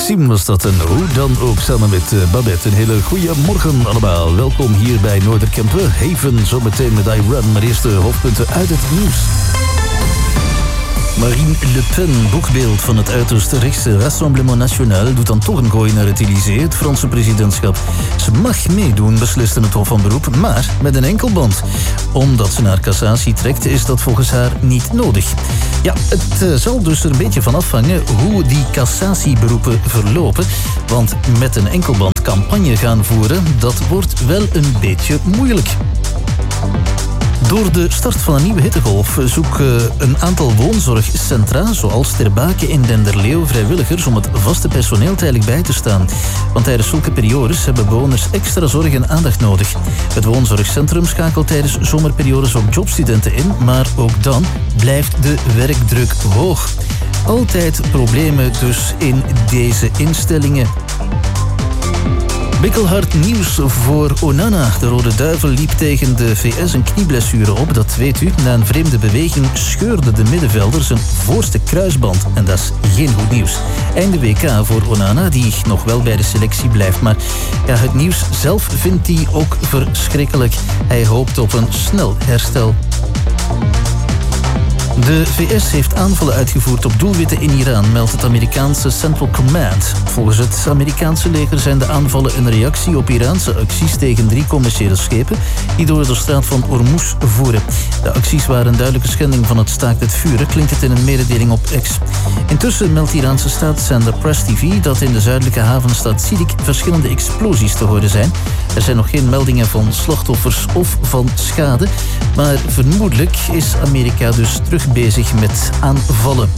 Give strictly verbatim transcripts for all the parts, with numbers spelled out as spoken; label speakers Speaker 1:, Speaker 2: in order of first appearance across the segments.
Speaker 1: Maxime was dat en hoe dan ook samen met uh, Babette. Een hele goede morgen allemaal. Welkom hier bij Noorderkempen. Haven zometeen met I Run, maar eerst de hoofdpunten uit het nieuws. Marine Le Pen, boekbeeld van het uiterst rechtse Rassemblement National, doet dan toch een gooi naar het Élysée, het Franse presidentschap. Ze mag meedoen, beslist in het Hof van Beroep, maar met een enkelband. Omdat ze naar cassatie trekt, is dat volgens haar niet nodig. Ja, het uh, zal dus er een beetje van afhangen hoe die cassatieberoepen verlopen. Want met een enkelband campagne gaan voeren, dat wordt wel een beetje moeilijk. Door de start van een nieuwe hittegolf zoeken een aantal woonzorgcentra, zoals Ter Bake in Denderleeuw, vrijwilligers om het vaste personeel tijdelijk bij te staan. Want tijdens zulke periodes hebben bewoners extra zorg en aandacht nodig. Het woonzorgcentrum schakelt tijdens zomerperiodes ook jobstudenten in, maar ook dan blijft de werkdruk hoog. Altijd problemen dus in deze instellingen. Bikkelhard nieuws voor Onana. De Rode Duivel liep tegen de V S een knieblessure op, dat weet u. Na een vreemde beweging scheurde de middenvelder zijn voorste kruisband. En dat is geen goed nieuws. Einde W K voor Onana, die nog wel bij de selectie blijft. Maar ja, het nieuws zelf vindt hij ook verschrikkelijk. Hij hoopt op een snel herstel. De V S heeft aanvallen uitgevoerd op doelwitten in Iran, meldt het Amerikaanse Central Command. Volgens het Amerikaanse leger zijn de aanvallen een reactie op Iraanse acties tegen drie commerciële schepen die door de straat van Hormuz voeren. De acties waren een duidelijke schending van het staakt het vuren, klinkt het in een mededeling op X. Intussen meldt Iraanse staatszender Press T V dat in de zuidelijke havenstad Sidik verschillende explosies te horen zijn. Er zijn nog geen meldingen van slachtoffers of van schade, maar vermoedelijk is Amerika dus terug bezig met aanvallen.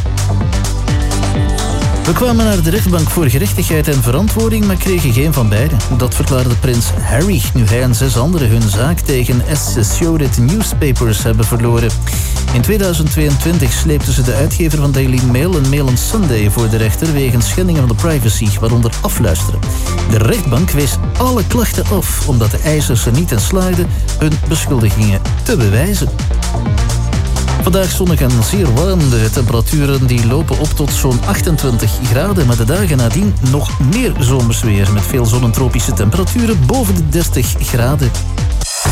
Speaker 1: We kwamen naar de rechtbank voor gerechtigheid en verantwoording, maar kregen geen van beiden. Dat verklaarde prins Harry, nu hij en zes anderen hun zaak tegen Associated Newspapers hebben verloren. In tweeduizend tweeëntwintig sleepten ze de uitgever van Daily Mail en Mail on Sunday voor de rechter wegens schendingen van de privacy, waaronder afluisteren. De rechtbank wees alle klachten af, omdat de eisers er niet in slaagden hun beschuldigingen te bewijzen. Vandaag zonnig en zeer warm. De temperaturen die lopen op tot zo'n achtentwintig graden. Maar de dagen nadien nog meer zomers weer. Met veel zon en tropische temperaturen boven de dertig graden.